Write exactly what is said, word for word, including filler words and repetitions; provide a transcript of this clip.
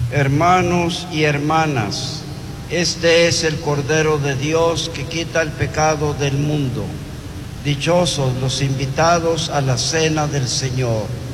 Hermanos y hermanas, este es el Cordero de Dios que quita el pecado del mundo. Dichosos los invitados a la cena del Señor.